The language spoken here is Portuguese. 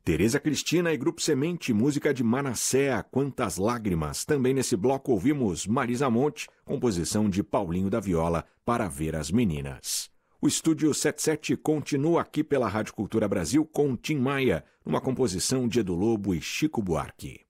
Tereza Cristina e Grupo Semente, música de Manassés, Quantas Lágrimas. Também nesse bloco ouvimos Marisa Monte, composição de Paulinho da Viola, Para Ver as Meninas. O Estúdio 77 continua aqui pela Rádio Cultura Brasil com Tim Maia, uma composição de Edu Lobo e Chico Buarque.